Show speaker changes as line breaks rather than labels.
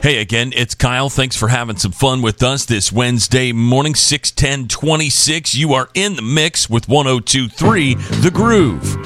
Hey again, it's Kyle. Thanks for having some fun with us this Wednesday morning, 6/10/26. You are in the mix with 102.3 The Groove.